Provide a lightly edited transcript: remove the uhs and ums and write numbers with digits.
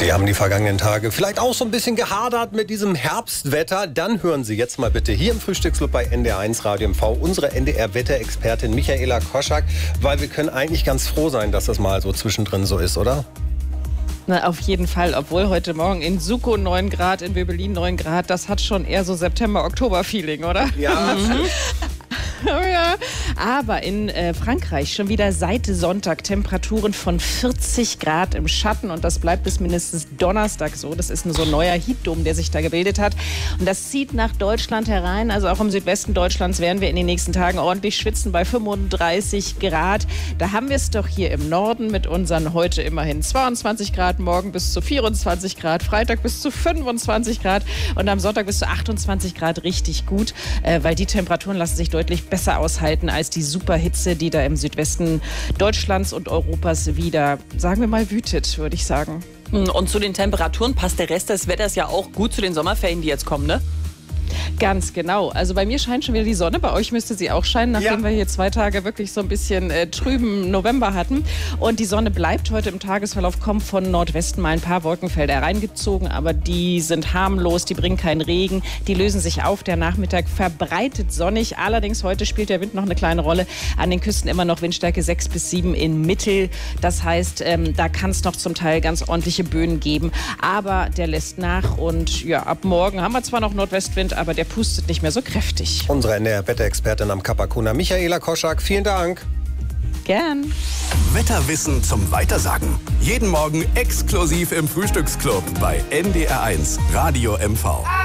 Sie haben die vergangenen Tage vielleicht auch so ein bisschen gehadert mit diesem Herbstwetter. Dann hören Sie jetzt mal bitte hier im Frühstücksclub bei NDR1 Radio MV unsere NDR-Wetterexpertin Michaela Koschak, weil wir können eigentlich ganz froh sein, dass das mal so zwischendrin so ist, oder? Na, auf jeden Fall, obwohl heute Morgen in Suko 9 Grad, in Wöbelin 9 Grad, das hat schon eher so September-Oktober-Feeling, oder? Ja. Ja. Aber in Frankreich schon wieder seit Sonntag Temperaturen von 40 Grad im Schatten und das bleibt bis mindestens Donnerstag so. Das ist so ein neuer Heatdome, der sich da gebildet hat und das zieht nach Deutschland herein. Also auch im Südwesten Deutschlands werden wir in den nächsten Tagen ordentlich schwitzen bei 35 Grad. Da haben wir es doch hier im Norden mit unseren heute immerhin 22 Grad, morgen bis zu 24 Grad, Freitag bis zu 25 Grad und am Sonntag bis zu 28 Grad richtig gut, weil die Temperaturen lassen sich deutlich besser aushalten als die Superhitze, die da im Südwesten Deutschlands und Europas wieder, sagen wir mal, wütet, würde ich sagen. Und zu den Temperaturen passt der Rest des Wetters ja auch gut zu den Sommerferien, die jetzt kommen, ne? Ganz genau. Also bei mir scheint schon wieder die Sonne. Bei euch müsste sie auch scheinen, nachdem wir hier 2 Tage wirklich so ein bisschen trüben November hatten. Und die Sonne bleibt heute im Tagesverlauf, kommt von Nordwesten mal ein paar Wolkenfelder reingezogen, aber die sind harmlos, die bringen keinen Regen, die lösen sich auf. Der Nachmittag verbreitet sonnig. Allerdings heute spielt der Wind noch eine kleine Rolle. An den Küsten immer noch Windstärke 6 bis 7 in Mittel. Das heißt, da kann es noch zum Teil ganz ordentliche Böen geben. Aber der lässt nach und ja, ab morgen haben wir zwar noch Nordwestwind, aber der pustet nicht mehr so kräftig. Unsere NDR-Wetterexpertin am Kapakuna, Michaela Koschak, vielen Dank. Gern. Wetterwissen zum Weitersagen. Jeden Morgen exklusiv im Frühstücksclub bei NDR1 Radio MV.